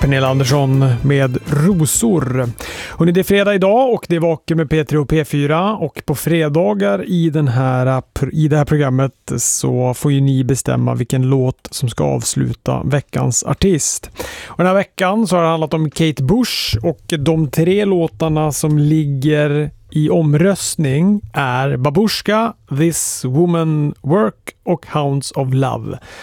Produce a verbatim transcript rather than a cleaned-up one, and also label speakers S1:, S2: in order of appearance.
S1: Pernilla Andersson med Rosor. Hörrni, det är fredag idag och det är Vaken med P tre och P fyra, och på fredagar i, den här, i det här programmet så får ju ni bestämma vilken låt som ska avsluta veckans artist. Och den här veckan så har det handlat om Kate Bush, och de tre låtarna som ligger i omröstning är Babushka, This Woman Work och Hounds of Love.